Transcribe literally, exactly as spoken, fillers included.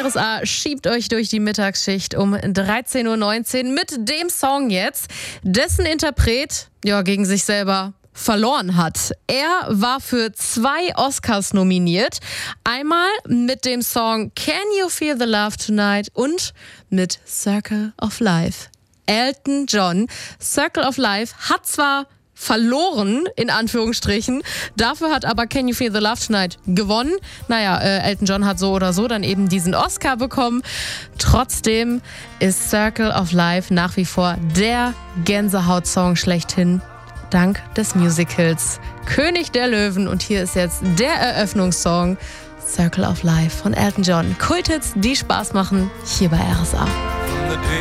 S A schiebt euch durch die Mittagsschicht um dreizehn Uhr neunzehn mit dem Song jetzt, dessen Interpret ja gegen sich selber verloren hat. Er war für zwei Oscars nominiert. Einmal mit dem Song Can You Feel the Love Tonight und mit Circle of Life. Elton John. Circle of Life hat zwar verloren, in Anführungsstrichen. Dafür hat aber Can You Feel the Love Tonight gewonnen. Naja, äh, Elton John hat so oder so dann eben diesen Oscar bekommen. Trotzdem ist Circle of Life nach wie vor der Gänsehaut-Song schlechthin, dank des Musicals König der Löwen. Und hier ist jetzt der Eröffnungssong Circle of Life von Elton John. Kulthits, die Spaß machen, hier bei R S A.